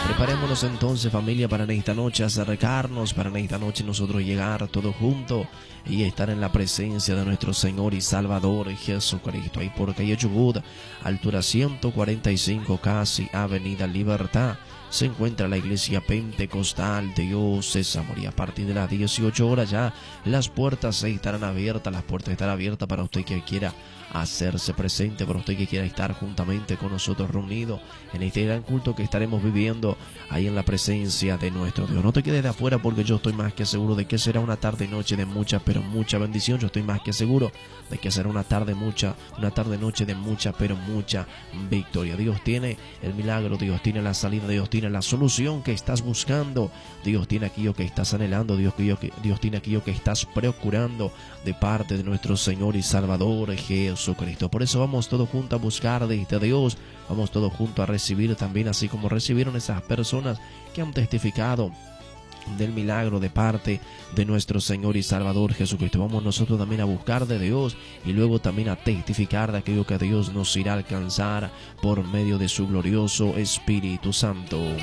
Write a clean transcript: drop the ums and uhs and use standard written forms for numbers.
Preparémonos entonces, familia, para en esta noche acercarnos, para en esta noche nosotros llegar todos juntos y estar en la presencia de nuestro Señor y Salvador Jesucristo. Ahí por calle Chubut, altura 145, casi Avenida Libertad, se encuentra la iglesia pentecostal de Dios es Amor. Y a partir de las 18 horas ya las puertas estarán abiertas, para usted que quiera hacerse presente, para usted que quiera estar juntamente con nosotros reunidos en este gran culto que estaremos viviendo ahí en la presencia de nuestro Dios. No te quedes de afuera, porque yo estoy más que seguro de que será una tarde y noche de mucha, pero mucha bendición. Yo estoy más que seguro de que será una tarde noche de mucha, pero mucha victoria. Dios tiene el milagro, Dios tiene la salida, Dios tiene la solución que estás buscando, Dios tiene aquello que estás anhelando, Dios tiene aquello que estás procurando de parte de nuestro Señor y Salvador Jesucristo. Por eso vamos todos juntos a buscar de este Dios, vamos todos juntos a recibir también, así como recibieron esas personas que han testificado del milagro de parte de nuestro Señor y Salvador Jesucristo. Vamos nosotros también a buscar de Dios y luego también a testificar de aquello que Dios nos irá a alcanzar por medio de su glorioso Espíritu Santo.